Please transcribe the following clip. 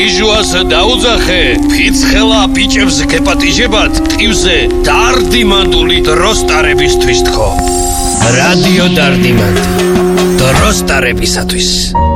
ლიჟუას დაუძახე, ფიცხელა ბიჭებს გეპატიჟებათ, ტივზე დარდიმანდული დროს ტარებისთვის თქო. რადიო დარდიმანდი. დროს ტარებისათვის.